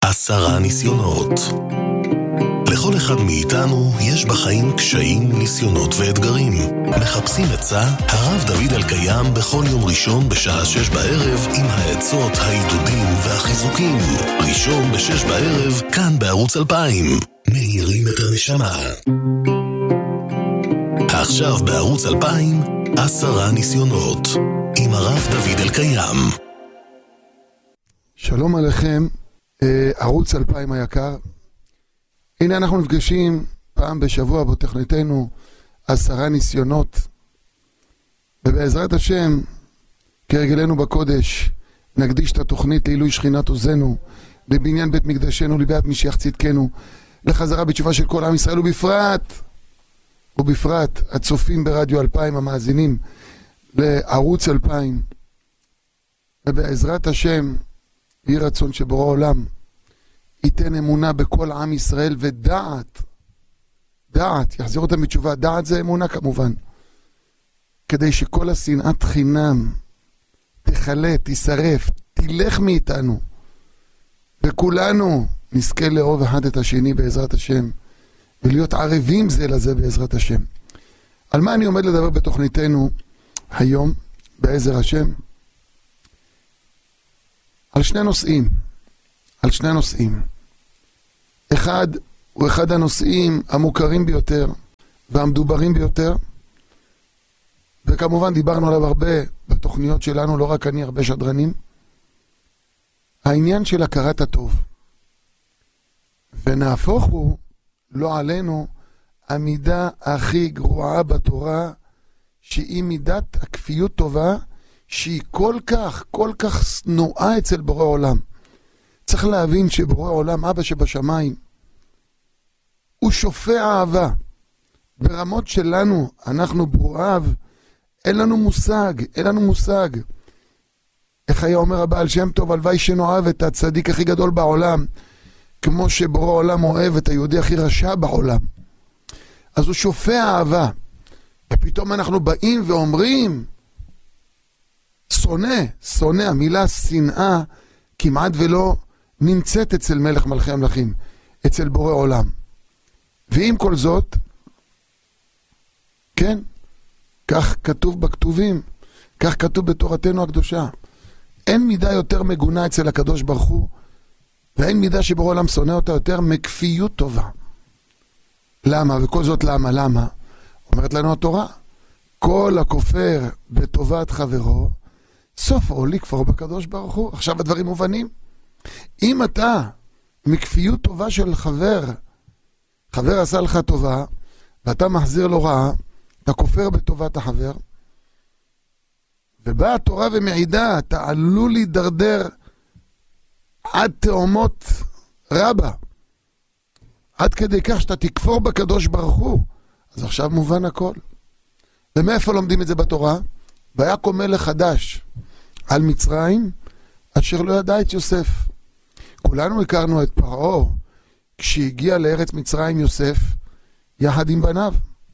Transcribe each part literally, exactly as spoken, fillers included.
עשרה ניסיונות. לכל אחד מאיתנו יש בחיים קשיים, ניסיונות ואתגרים. מחפשים עצה? הרב דוד אלקיים בכל יום ראשון בשעה שש בערב עם העצות, העידודים והחיזוקים. ראשון בשש בערב, כאן בערוץ אלפיים. מאירים את הנשמה. עכשיו בערוץ אלפיים, עשרה ניסיונות. עם הרב דוד אלקיים. שלום עליכם, ערוץ אלפיים היקר. הנה אנחנו נפגשים פעם בשבוע בתוכניתנו עשרה ניסיונות, ובעזרת השם כרגלנו בקודש נקדיש את התוכנית לעילוי שכינת עוזנו, לבניין בית מקדשנו, לביאת משיח צדקנו, לחזרה בתשובה של כל עם ישראל, ובפרט ובפרט הצופים ברדיו אלפיים, המאזינים לערוץ אלפיים. ובעזרת השם יהי רצון שבורא עולם ייתן אמונה בכל עם ישראל, ודעת, דעת, יחזיר אותם בתשובה. דעת זה אמונה כמובן, כדי שכל השנאת חינם תחלה, תשרף, תלך מאיתנו, וכולנו נזכה לאהוב אחד את השני בעזרת השם, ולהיות ערבים זה לזה בעזרת השם. על מה אני עומד לדבר בתוכניתנו היום בעזר השם? על שני נושאים, על שני נושאים. אחד הוא אחד הנושאים המוכרים ביותר והמדוברים ביותר, וכמובן דיברנו עליו הרבה בתוכניות שלנו, לא רק אני, הרבה שדרנים. העניין של הכרת הטוב. ונהפוך הוא, לא עלינו, המידה הכי גרועה בתורה, שהיא מידת הכפיות טובה, שהיא כל כך, כל כך שנואה אצל בורא עולם. צריך להבין שבורא עולם, אבא שבשמיים, הוא שופע אהבה. ברמות שלנו, אנחנו ברואיו, אין לנו מושג, אין לנו מושג. איך היה אומר הבעל שם טוב, הלוואי שנאהב את הצדיק הכי גדול בעולם, כמו שבורא עולם אוהב את היהודי הכי רשע בעולם. אז הוא שופע אהבה. ופתאום אנחנו באים ואומרים, שונא, שונא, המילה שנאה כמעט ולא נמצאת אצל מלך מלכי המלכים, אצל בורא עולם. ועם כל זאת, כן, כך כתוב בכתובים, כך כתוב בתורתנו הקדושה. אין מידה יותר מגונה אצל הקדוש ברוך הוא, ואין מידה שבורא עולם שונא אותה יותר מכפיות טובה. למה? וכל זאת למה? למה? אומרת לנו התורה, כל הכופר בטובת חברו, סופו לכפור בקדוש ברוך הוא. עכשיו הדברים מובנים. אם אתה מכפיות טובה של חבר, חבר עשה לך טובה, ואתה מחזיר לו רעה, אתה כופר בטובת החבר, ובאה התורה ומעידה, אתה עלול להידרדר עד תאומות רבה, עד כדי כך שאתה תכפור בקדוש ברוך הוא. אז עכשיו מובן הכל. ומאיפה לומדים את זה בתורה? ויקום מלך חדש על מצרים, אשר לא ידע את יוסף. כולנו הכרנו את פרעה, כשהגיע לארץ מצרים יוסף, יחד עם בניו.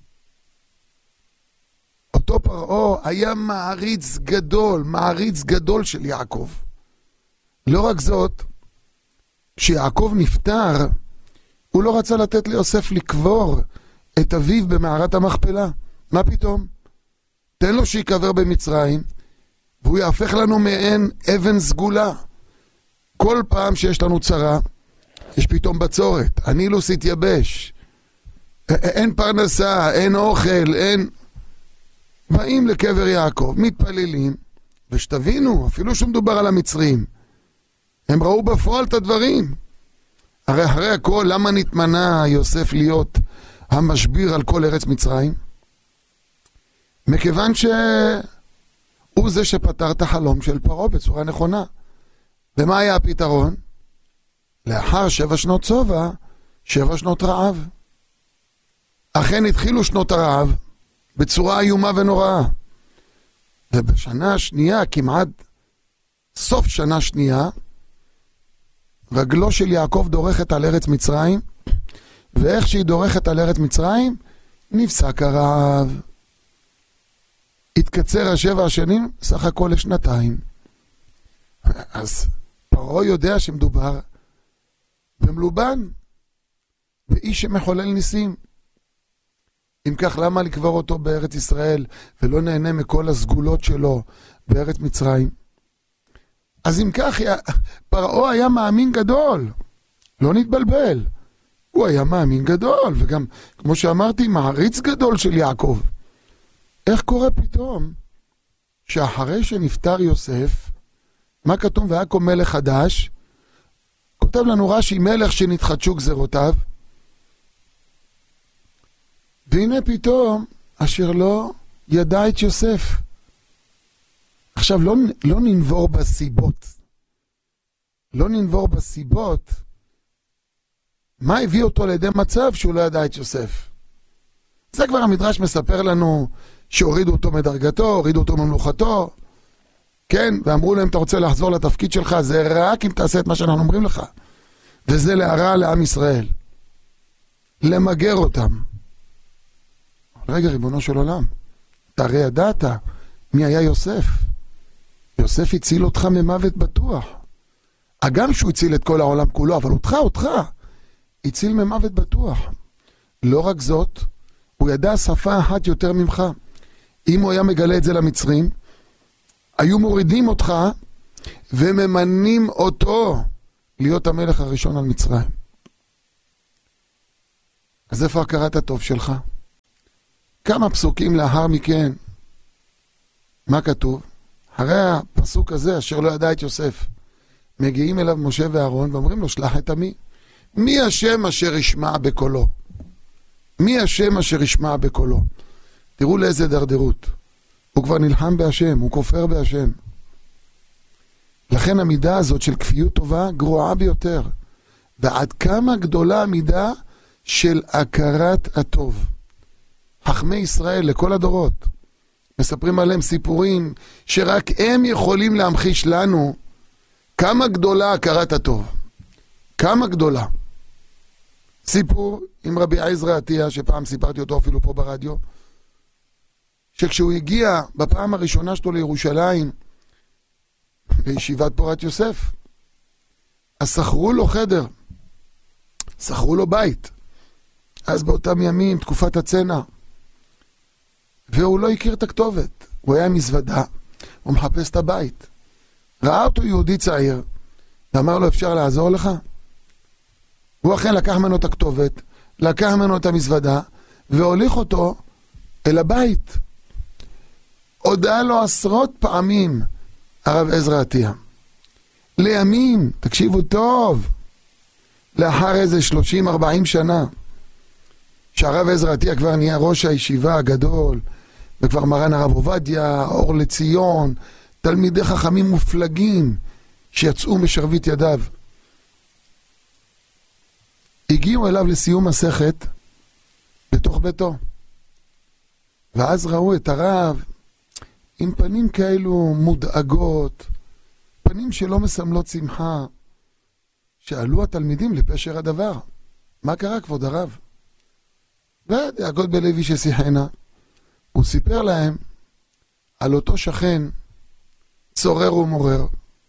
אותו פרעה היה מעריץ גדול, מעריץ גדול של יעקב. לא רק זאת, כשיעקב נפטר, הוא לא רצה לתת ליוסף לקבור את אביו במערת המכפלה. מה פתאום? תן לו שיקבר במצרים, והוא יהפך לנו מעין אבן סגולה. כל פעם שיש לנו צרה, יש פתאום בצורת, הנילוס התייבש, אין פרנסה, אין אוכל, אין... באים לקבר יעקב, מתפללים, ושתבינו, אפילו שמדובר על המצרים, הם ראו בפועל את הדברים. הרי אחרי הכל, למה נתמנה יוסף להיות המשביר על כל ארץ מצרים? מכיוון שהוא זה שפתר את החלום של פרעה בצורה נכונה. ומה היה הפתרון? לאחר שבע שנות שובע, שבע שנות רעב. אכן התחילו שנות הרעב בצורה איומה ונוראה. ובשנה השנייה, כמעט סוף שנה שנייה, רגלו של יעקב דורכת על ארץ מצרים, ואיך שהיא דורכת על ארץ מצרים, נפסק הרעב. התקצר השבע השנים, סך הכל לשנתיים. אז פרעה יודע שמדובר ומלובן, ואיש שמחולל ניסים. אם כך, למה לקבור אותו בארץ ישראל, ולא נהנה מכל הסגולות שלו בארץ מצרים? אז אם כך, פרעה היה מאמין גדול, לא נתבלבל. הוא היה מאמין גדול, וגם, כמו שאמרתי, מעריץ גדול של יעקב. איך קורה פתאום שאחרי שנפטר יוסף, מה כתוב? ויקום מלך חדש, כותב לנו רש"י, מלך שנתחדשו גזרותיו, והנה פתאום אשר לא ידע את יוסף. עכשיו לא, לא ננבור בסיבות. לא ננבור בסיבות. מה הביא אותו לידי מצב שהוא לא ידע את יוסף? זה כבר המדרש מספר לנו שהורידו אותו מדרגתו, הורידו אותו ממלוכתו, כן, ואמרו להם, אתה רוצה לחזור לתפקיד שלך, זה רק אם תעשה את מה שאנחנו אומרים לך. וזה להרע לעם ישראל. למגר אותם. רגע, ריבונו של עולם, אתה הרי ידעת מי היה יוסף. יוסף הציל אותך ממוות בטוח. הגם שהוא הציל את כל העולם כולו, אבל אותך, אותך, הציל ממוות בטוח. לא רק זאת, הוא ידע שפה אחת יותר ממך. אם הוא היה מגלה את זה למצרים, היו מורידים אותך וממנים אותו להיות המלך הראשון על מצרים. אז איפה הכרת הטוב שלך? כמה פסוקים לאחר מכן, מה כתוב? הרי הפסוק הזה, אשר לא ידע את יוסף, מגיעים אליו משה ואהרון ואומרים לו, שלח את עמי. מי השם אשר ישמע בקולו? מי השם אשר ישמע בקולו? תראו לאיזה דרדרות. הוא כבר נלחם בהשם, הוא כופר בהשם. לכן המידה הזאת של כפיות טובה גרועה ביותר. ועד כמה גדולה המידה של הכרת הטוב. חכמי ישראל לכל הדורות מספרים עליהם סיפורים שרק הם יכולים להמחיש לנו כמה גדולה הכרת הטוב. כמה גדולה. סיפור עם רבי עזרא עטיה, שפעם סיפרתי אותו אפילו פה ברדיו, שכשהוא הגיע בפעם הראשונה שלו לירושלים, בישיבת פורת יוסף, אז שכרו לו חדר, שכרו לו בית. אז באותם ימים, תקופת הצנע, והוא לא הכיר את הכתובת. הוא היה עם מזוודה, הוא מחפש את הבית. ראה אותו יהודי צעיר, ואמר לו, אפשר לעזור לך? הוא אכן לקח ממנו את הכתובת, לקח ממנו את המזוודה, והוליך אותו אל הבית. הודע לו עשרות פעמים הרב עזרא עטיה. לימים, תקשיבו טוב, לאחר איזה שלושים ארבעים שנה, שהרב עזרא עטיה כבר נהיה ראש הישיבה הגדול, וכבר מרן הרב עובדיה, אור לציון, תלמידי חכמים מופלגים שיצאו משרבית ידיו. הגיעו אליו לסיום מסכת בתוך ביתו. ואז ראו את הרב עם פנים כאלו מודאגות, פנים שלא מסמלות שמחה. שאלו התלמידים לפשר הדבר, מה קרה כבוד הרב? ודאגות בלוי ששיחנה, הוא סיפר להם על אותו שכן צורר ומורר,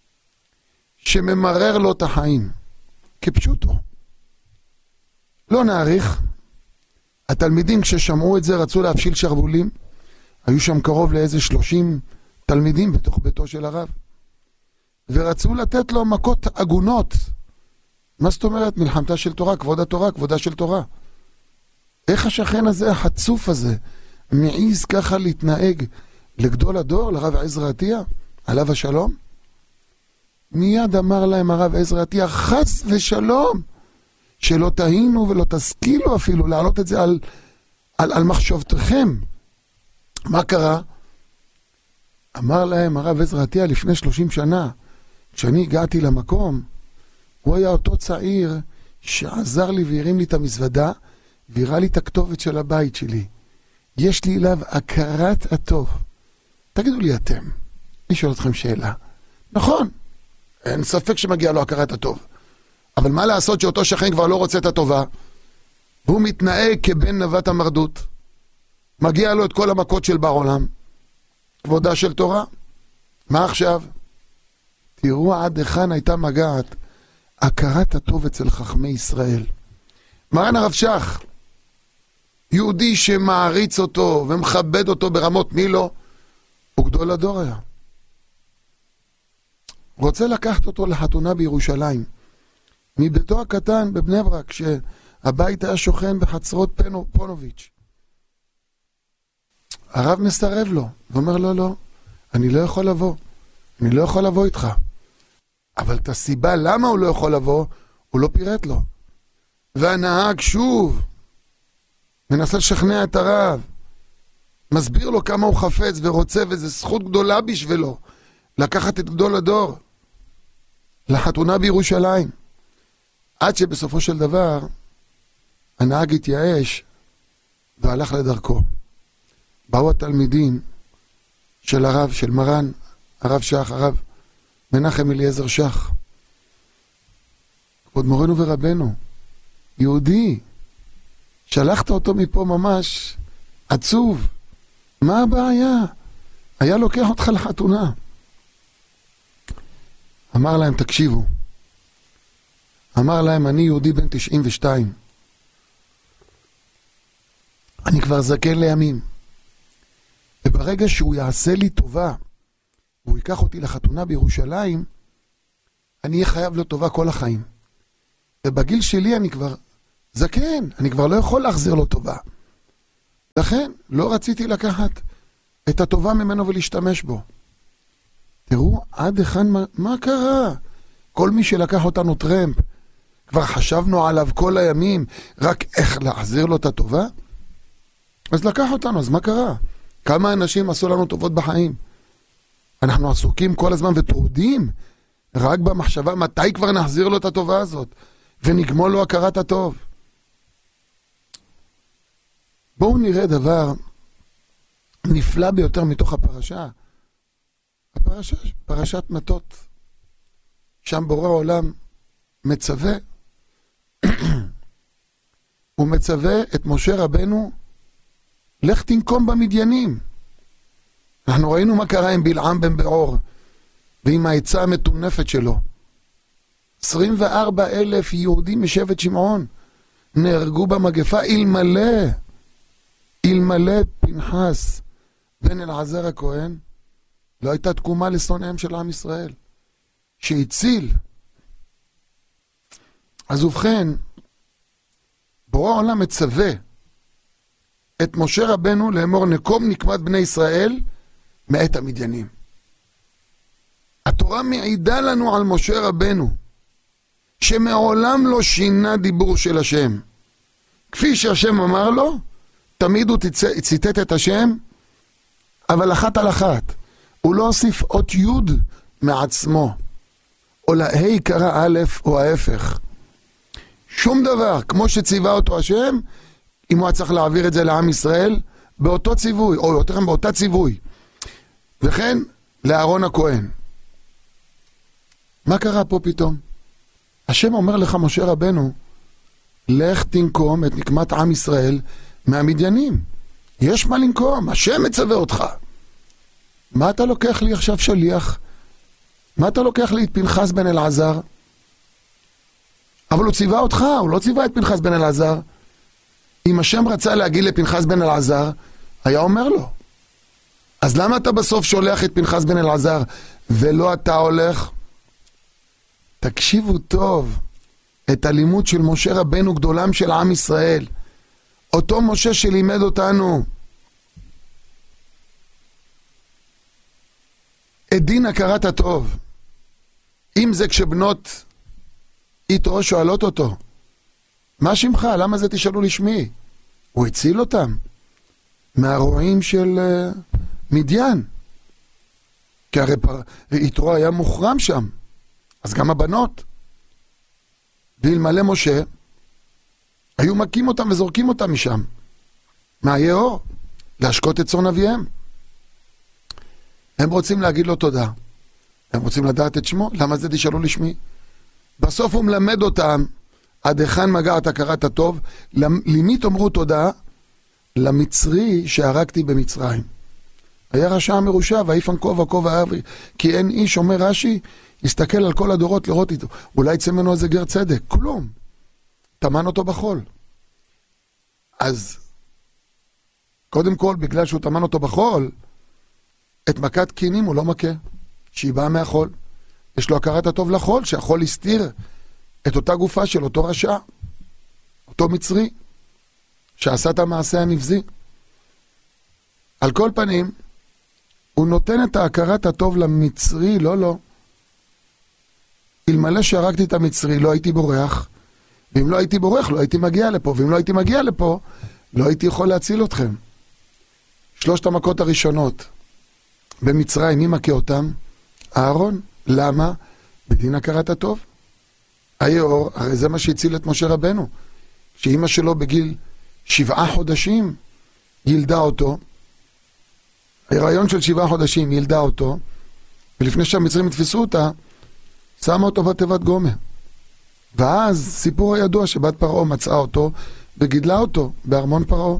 שממרר לו את החיים, כפשוטו. לא נעריך, התלמידים כששמעו את זה רצו להפשיל שרבולים, היו שם קרוב לאיזה שלושים תלמידים בתוך ביתו של הרב, ורצו לתת לו מכות עגונות. מה זאת אומרת? מלחמתה של תורה, כבוד התורה, כבודה של תורה. איך השכן הזה, החצוף הזה, מעיז ככה להתנהג לגדול הדור, לרב עזרא עטיה, עליו השלום? מיד אמר להם הרב עזרא עטיה, חס ושלום, שלא תהינו ולא תשכילו אפילו להעלות את זה על, על, על מחשבתכם. מה קרה? אמר להם הרב עזרא עטיה לפני שלושים שנה, כשאני הגעתי למקום, הוא היה אותו צעיר שעזר לי והרים לי את המזוודה, והראה לי את הכתובת של הבית שלי. יש לי אליו הכרת הטוב. תגידו לי אתם, אני שואל אתכם שאלה. נכון, אין ספק שמגיע לו הכרת הטוב. אבל מה לעשות שאותו שכן כבר לא רוצה את הטובה? והוא מתנהג כבן נוות המרדות. מגיע לו את כל המכות של בעולם. כבודה של תורה. מה עכשיו? תראו עד היכן הייתה מגעת הכרת הטוב אצל חכמי ישראל. מרן הרב שך, יהודי שמעריץ אותו ומכבד אותו ברמות, מי לא? הוא גדול הדור היה. רוצה לקחת אותו לחתונה בירושלים. מביתו הקטן בבני ברק, שהבית היה שוכן בחצרות פנו, פונוביץ'. הרב מסרב לו, ואומר לו, לא, אני לא יכול לבוא. אני לא יכול לבוא איתך. אבל את הסיבה למה הוא לא יכול לבוא, הוא לא פירט לו. והנהג שוב מנסה לשכנע את הרב, מסביר לו כמה הוא חפץ ורוצה, וזו זכות גדולה בשבילו לקחת את גדול הדור לחתונה בירושלים. עד שבסופו של דבר הנהג התייאש והלך לדרכו. באו התלמידים של הרב, של מרן הרב שך, הרב מנחם אליעזר שך, כבוד מורנו ורבנו, יהודי, שלחת אותו מפה ממש עצוב. מה הבעיה? היה לוקח אותך לחתונה. אמר להם, תקשיבו. אמר להם, אני יהודי בן תשעים ושתיים. אני כבר זקן לימים. וברגע שהוא יעשה לי טובה, והוא ייקח אותי לחתונה בירושלים, אני אהיה חייב לו טובה כל החיים. ובגיל שלי אני כבר זקן, אני כבר לא יכול להחזיר לו טובה. לכן לא רציתי לקחת את הטובה ממנו ולהשתמש בו. תראו עד היכן, מה, מה קרה? כל מי שלקח אותנו טרמפ, כבר חשבנו עליו כל הימים, רק איך להחזיר לו את הטובה? אז לקח אותנו, אז מה קרה? כמה אנשים עשו לנו טובות בחיים? אנחנו עסוקים כל הזמן וטרודים רק במחשבה מתי כבר נחזיר לו את הטובה הזאת ונגמול לו הכרת הטוב. בואו נראה דבר נפלא ביותר מתוך הפרשה. הפרשה, פרשת מטות. שם בורא העולם מצווה, הוא מצווה את משה רבנו, לך תנקום במדיינים. אנחנו ראינו מה קרה עם בלעם בן בעור, ועם העצה המטונפת שלו. עשרים וארבעה אלף יהודים משבט שמעון נהרגו במגפה, אלמלא, אלמלא פנחס בן אלעזר הכהן, לא הייתה תקומה לשונאיהם של עם ישראל, שהציל. אז ובכן, בורא העולם מצווה את משה רבנו לאמור נקום נקמת בני ישראל מאת המדיינים. התורה מעידה לנו על משה רבנו שמעולם לא שינה דיבור של השם. כפי שהשם אמר לו, תמיד הוא ציטט את השם, אבל אחת על אחת. הוא לא הוסיף אות י' מעצמו, או להי קרא א' או ההפך. שום דבר, כמו שציווה אותו השם, אם הוא היה צריך להעביר את זה לעם ישראל, באותו ציווי, או יותר באותה ציווי. וכן, לאהרון הכהן. מה קרה פה פתאום? השם אומר לך, משה רבנו, לך תנקום את נקמת עם ישראל מהמדיינים. יש מה לנקום, השם מצווה אותך. מה אתה לוקח לי עכשיו שליח? מה אתה לוקח לי את פנחס בן אלעזר? אבל הוא ציווה אותך, הוא לא ציווה את פנחס בן אלעזר. אם השם רצה להגיד לפנחס בן אלעזר, היה אומר לו. אז למה אתה בסוף שולח את פנחס בן אלעזר ולא אתה הולך? תקשיבו טוב את הלימוד של משה רבנו, גדולם של עם ישראל. אותו משה שלימד אותנו את דין הכרת הטוב. אם זה כשבנות איתו שואלות אותו, מה שמך? למה זה תשאלו לשמי? הוא הציל אותם מהרועים של uh, מדיין. כי הרי פר... יתרו היה מוחרם שם. אז גם הבנות. ואלמלא משה, היו מכים אותם וזורקים אותם משם. מהיאור, להשקות את צאן אביהם. הם רוצים להגיד לו תודה. הם רוצים לדעת את שמו. למה זה תשאלו לשמי? בסוף הוא מלמד אותם עד היכן מגע את הכרת הטוב. למי תאמרו תודה? למצרי שהרגתי במצרים. היה רשע מרושע, ויפן כובע כובע אבי, כי אין איש, אומר רש"י, הסתכל על כל הדורות לראות איתו, אולי יצא ממנו איזה גר צדק, כלום. תמן אותו בחול. אז קודם כל, בגלל שהוא תמן אותו בחול, את מכת קינים הוא לא מכה, שהיא באה מהחול. יש לו הכרת הטוב לחול, שהחול הסתיר את אותה גופה של אותו רשע, אותו מצרי, שעשה את המעשה הנבזי. על כל פנים, הוא נותן את ההכרת הטוב למצרי, לא, לא. אלמלא שהרגתי את המצרי, לא הייתי בורח, ואם לא הייתי בורח, לא הייתי מגיע לפה, ואם לא הייתי מגיע לפה, לא הייתי יכול להציל אתכם. שלושת המכות הראשונות במצרים, מי מכה אותם? אהרון. למה? בדין הכרת הטוב. היאור, הרי זה מה שהציל את משה רבנו, שאמא שלו בגיל שבעה חודשים ילדה אותו, ההיריון של שבעה חודשים ילדה אותו, ולפני שהמצרים התפסו אותה, שמה אותו בתיבת גומה. ואז סיפור הידוע שבת פרעה מצאה אותו וגידלה אותו בארמון פרעה.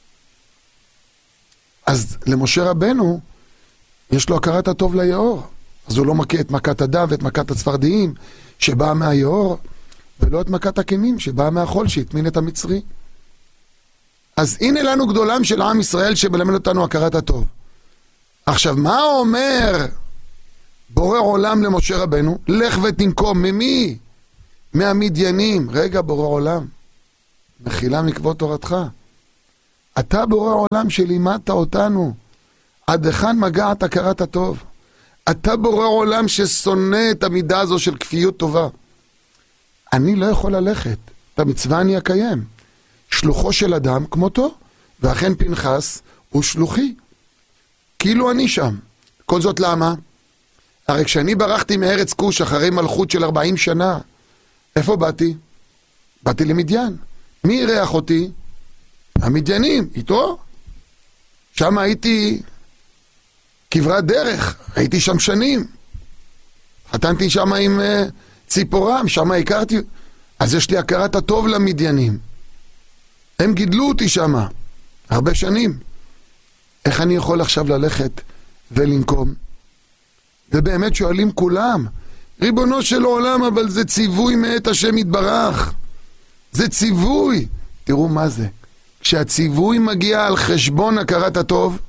אז למשה רבנו יש לו הכרת הטוב ליאור, אז הוא לא מכה את מכת הדם ואת מכת הצפרדעים שבאה מהיאור, ולא את מכת הקינים שבאה מהחול שהטמין את המצרי. אז הנה לנו גדולם של עם ישראל שמלמד אותנו הכרת הטוב. עכשיו, מה אומר בורא עולם למשה רבנו? לך ותנקום. ממי? מהמדיינים. רגע, בורא עולם, מחילה מכבוד תורתך. אתה בורא עולם שלימדת אותנו עד היכן מגעת הכרת הטוב. אתה בורא עולם ששונא את המידה הזו של כפיות טובה. אני לא יכול ללכת, את המצווה אני אקיים. שלוחו של אדם כמותו, ואכן פנחס הוא שלוחי. כאילו אני שם. כל זאת למה? הרי כשאני ברחתי מארץ כוש אחרי מלכות של ארבעים שנה, איפה באתי? באתי למדיין. מי אירח אותי? המדיינים, איתו. שם הייתי כברת דרך, הייתי שם שנים. חתנתי שם עם uh, ציפורם, שם הכרתי. אז יש לי הכרת הטוב למדיינים. הם גידלו אותי שם הרבה שנים. איך אני יכול עכשיו ללכת ולנקום? ובאמת שואלים כולם, ריבונו של עולם, אבל זה ציווי מאת השם יתברך. זה ציווי. תראו מה זה. כשהציווי מגיע על חשבון הכרת הטוב,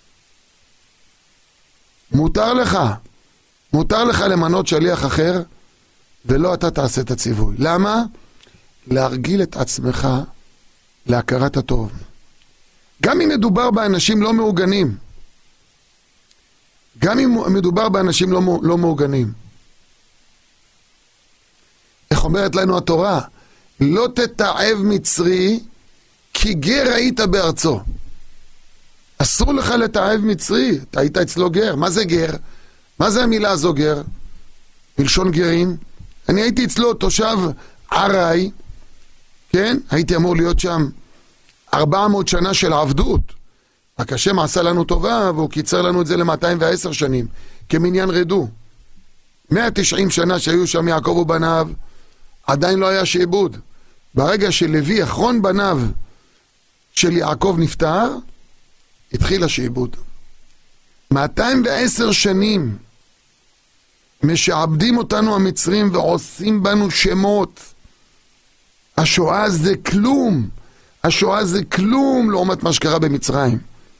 מותר לך, מותר לך למנות שליח אחר, ולא אתה תעשה את הציווי. למה? להרגיל את עצמך להכרת הטוב. גם אם מדובר באנשים לא מעוגנים, גם אם מדובר באנשים לא, לא מעוגנים. איך אומרת לנו התורה? לא תתעב מצרי, כי גר היית בארצו. אסור לך לתעב מצרי, אתה היית אצלו גר. מה זה גר? מה זה המילה הזו גר? מלשון גרים. אני הייתי אצלו תושב ערי, כן? הייתי אמור להיות שם ארבע מאות שנה של עבדות. רק השם עשה לנו טובה, והוא קיצר לנו את זה ל-מאתיים ועשר שנים, כמניין רדו. מאה ותשעים שנה שהיו שם יעקב ובניו, עדיין לא היה שעבוד. ברגע שלוי, אחרון בניו של יעקב נפטר, התחיל השעבוד. מאתיים ועשר שנים משעבדים אותנו המצרים ועושים בנו שמות. השואה זה כלום. השואה זה כלום לעומת מה שקרה במצרים.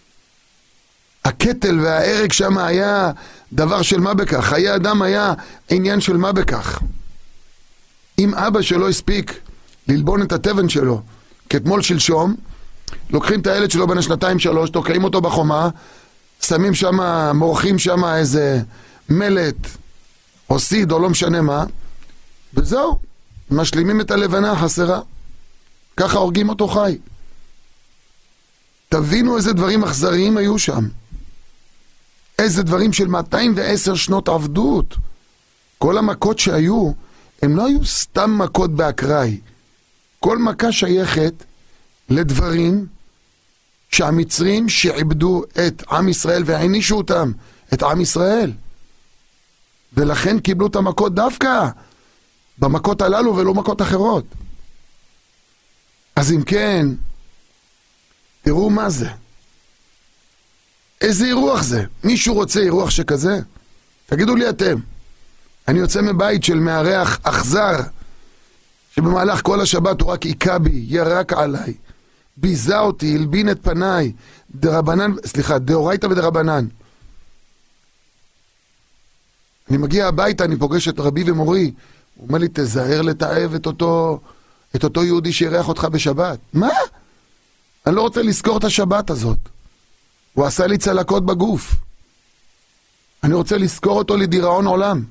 הקטל וההרג שם היה דבר של מה בכך. חיי אדם היה עניין של מה בכך. אם אבא שלו הספיק ללבון את התבן שלו כתמול שלשום, לוקחים את הילד שלו בין השנתיים שלוש, תוקעים אותו בחומה, שמים שם, מורחים שם איזה מלט או סיד או לא משנה מה, וזהו, משלימים את הלבנה החסרה. ככה הורגים אותו חי. תבינו איזה דברים אכזריים היו שם. איזה דברים של מאתיים ועשר שנות עבדות. כל המכות שהיו, הם לא היו סתם מכות באקראי. כל מכה שייכת לדברים שהמצרים שעבדו את עם ישראל והענישו אותם, את עם ישראל. ולכן קיבלו את המכות דווקא במכות הללו ולא מכות אחרות. אז אם כן, תראו מה זה. איזה אירוח זה? מישהו רוצה אירוח שכזה? תגידו לי אתם. אני יוצא מבית של מארח אכזר, שבמהלך כל השבת הוא רק עיקה בי, ירק עליי, ביזה אותי, הלבין את פניי, דרבנן, סליחה, דאורייתא ודרבנן. אני מגיע הביתה, אני פוגש את רבי ומורי, הוא אומר לי, תזהר לתעב את אותו, את אותו יהודי שירח אותך בשבת. מה? אני לא רוצה לזכור את השבת הזאת. הוא עשה לי צלקות בגוף. אני רוצה לזכור אותו לדיראון עולם.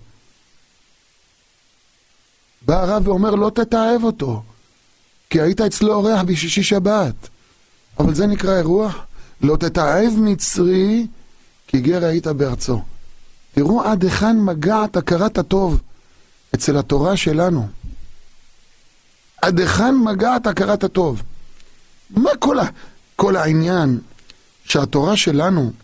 בא הרב ואומר, לא תתעב אותו, כי היית אצלו אורח בשישי שבת. אבל זה נקרא אירוח. לא תתעב מצרי, כי גר היית בארצו. תראו עד היכן מגעת הכרת הטוב אצל התורה שלנו. עד היכן מגעת הכרת הטוב. מה כל, ה... כל העניין שהתורה שלנו,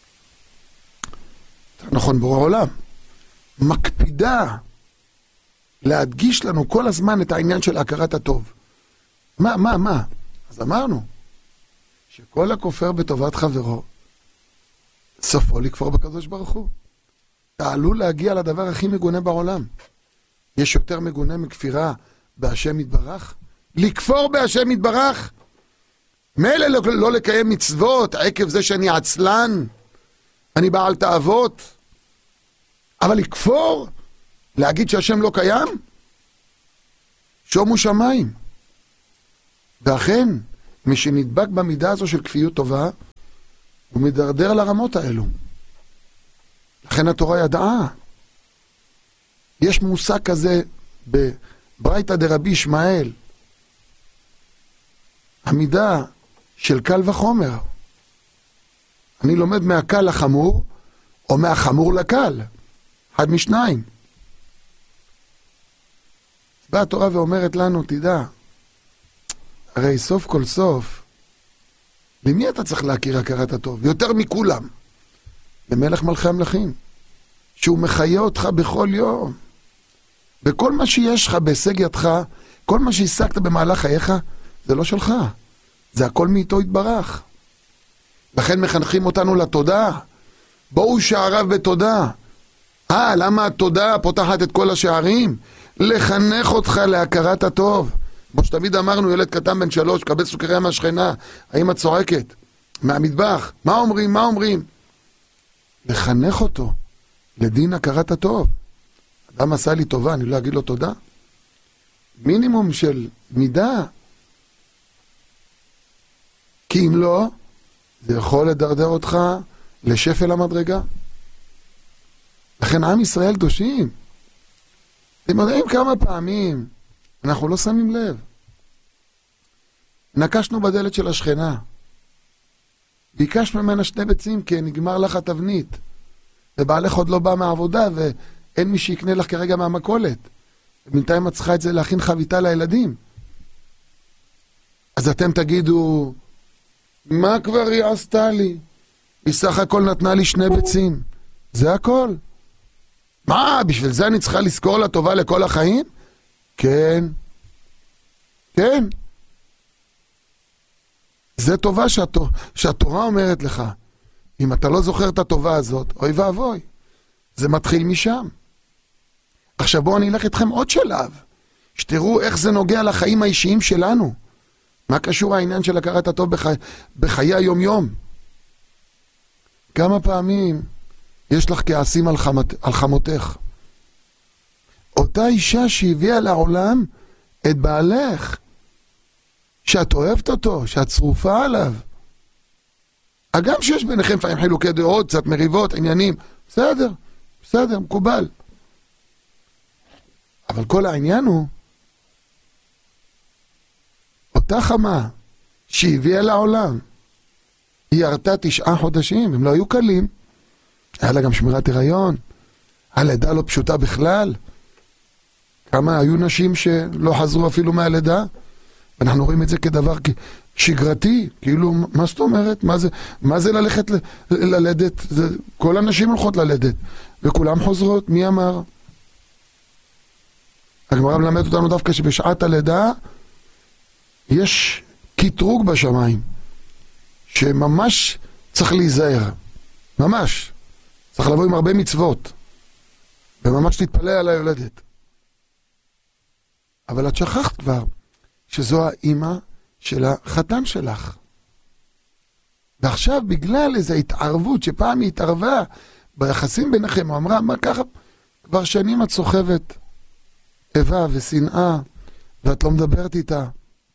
נכון, בורא עולם, מקפידה להדגיש לנו כל הזמן את העניין של הכרת הטוב. מה, מה, מה? אז אמרנו שכל הכופר בטובת חברו, סופו לכפור בקדוש ברוך הוא. אתה עלול להגיע לדבר הכי מגונה בעולם. יש יותר מגונה מכפירה בהשם יתברך? לכפור בהשם יתברך? מילא לא, לא לקיים מצוות עקב זה שאני עצלן, אני בעל תאוות, אבל לכפור? להגיד שהשם לא קיים? שומו שמיים. ואכן, מי שנדבק במידה הזו של כפיות טובה, הוא מדרדר לרמות האלו. לכן התורה ידעה. יש מושג כזה בברייתא דרבי ישמעאל, המידה של קל וחומר. אני לומד מהקל לחמור, או מהחמור לקל. אחד משניים. באה התורה ואומרת לנו, תדע, הרי סוף כל סוף, למי אתה צריך להכיר הכרת הטוב? יותר מכולם. למלך מלכי המלכים, שהוא מחיה אותך בכל יום. וכל מה שיש לך בהישג ידך, כל מה שהשגת במהלך חייך, זה לא שלך. זה הכל מאיתו יתברך. לכן מחנכים אותנו לתודה. בואו שעריו בתודה. אה, למה התודה פותחת את כל השערים? לחנך אותך להכרת הטוב. כמו שתמיד אמרנו, ילד קטן בן שלוש, קבל סוכריה מהשכנה, האמא צועקת, מהמטבח, מה אומרים, מה אומרים? לחנך אותו לדין הכרת הטוב. אדם עשה לי טובה, אני לא אגיד לו תודה. מינימום של מידה. כי אם לא, זה יכול לדרדר אותך לשפל המדרגה. לכן עם ישראל קדושים. אתם יודעים כמה פעמים אנחנו לא שמים לב. נקשנו בדלת של השכנה. ביקשנו ממנה שני ביצים כי נגמר לך התבנית. ובעלך עוד לא בא מהעבודה ואין מי שיקנה לך כרגע מהמכולת. ובינתיים את צריכה את זה להכין חביתה לילדים. אז אתם תגידו, מה כבר היא עשתה לי? היא סך הכל נתנה לי שני ביצים. זה הכל. מה, בשביל זה אני צריכה לזכור לה טובה לכל החיים? כן. כן. זה טובה שהתורה, שהתורה אומרת לך. אם אתה לא זוכר את הטובה הזאת, אוי ואבוי. זה מתחיל משם. עכשיו בואו אני אלך איתכם עוד שלב. שתראו איך זה נוגע לחיים האישיים שלנו. מה קשור העניין של הכרת הטוב בחיי, בחיי היום-יום? כמה פעמים יש לך כעסים על, חמת, על חמותך? אותה אישה שהביאה לעולם את בעלך, שאת אוהבת אותו, שאת צרופה עליו. אגם שיש ביניכם פעמים חילוקי דעות, קצת מריבות, עניינים, בסדר, בסדר, מקובל. אבל כל העניין הוא, אותה חמה שהביאה לעולם, היא הרתה תשעה חודשים, הם לא היו קלים. היה לה גם שמירת הריון, הלידה לא פשוטה בכלל. כמה היו נשים שלא חזרו אפילו מהלידה, ואנחנו רואים את זה כדבר שגרתי, כאילו, מה זאת אומרת? מה זה, מה זה ללכת ל, ללדת? זה, כל הנשים הולכות ללדת, וכולם חוזרות, מי אמר? הגמרא מלמד אותנו דווקא שבשעת הלידה, יש קטרוג בשמיים, שממש צריך להיזהר. ממש. צריך לבוא עם הרבה מצוות. וממש תתפלא על היולדת. אבל את שכחת כבר שזו האימא של החתן שלך. ועכשיו בגלל איזו התערבות שפעם היא התערבה ביחסים ביניכם, הוא אמרה, מה ככה? כבר שנים את סוחבת איבה ושנאה, ואת לא מדברת איתה.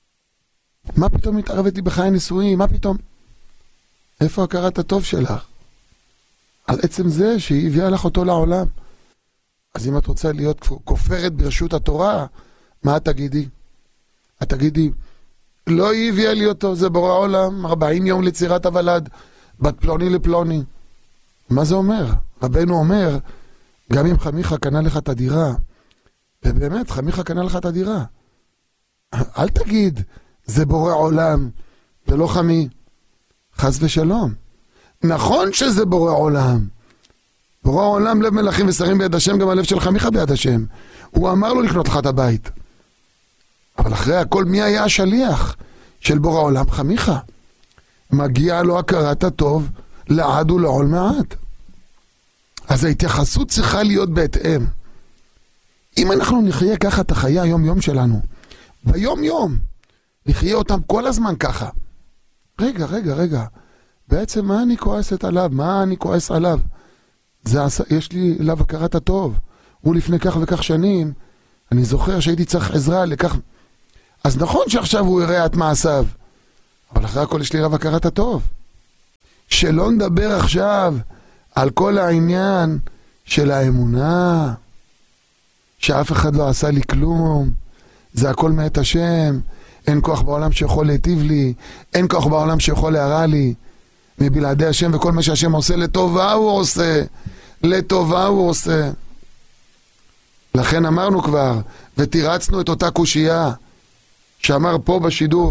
מה פתאום מתערבת לי בחיי נישואים? מה פתאום? איפה הכרת הטוב שלך? על עצם זה שהיא הביאה לך אותו לעולם. אז אם את רוצה להיות כופרת ברשות התורה, מה את תגידי? את תגידי, לא היא הביאה לי אותו, זה בורא עולם, ארבעים יום לצירת הוולד, בת פלוני לפלוני. מה זה אומר? רבנו אומר, גם אם חמיך קנה לך את הדירה, ובאמת חמיך קנה לך את הדירה, אל תגיד, זה בורא עולם, ולא חמי. חס ושלום. נכון שזה בורא עולם. בורא עולם לב מלכים ושרים ביד השם, גם הלב של חמיך ביד השם. הוא אמר לו לקנות לך את הבית. אבל אחרי הכל, מי היה השליח של בורא עולם? חמיך. מגיע לו הכרת הטוב לעד ולעול מעד. אז ההתייחסות צריכה להיות בהתאם. אם אנחנו נחיה ככה את החיי היום יום שלנו, ביום יום, נחיה אותם כל הזמן ככה. רגע, רגע, רגע. בעצם מה אני כועסת עליו? מה אני כועס עליו? זה, יש לי אליו הכרת הטוב. הוא לפני כך וכך שנים, אני זוכר שהייתי צריך עזרה לכך. אז נכון שעכשיו הוא יראה את מעשיו, אבל אחרי הכל יש לי אליו הכרת הטוב. שלא נדבר עכשיו על כל העניין של האמונה, שאף אחד לא עשה לי כלום, זה הכל מאת השם, אין כוח בעולם שיכול להיטיב לי, אין כוח בעולם שיכול להרע לי, מבלעדי השם, וכל מה שהשם עושה לטובה הוא עושה, לטובה הוא עושה. לכן אמרנו כבר, ותירצנו את אותה קושייה, שאמר פה בשידור,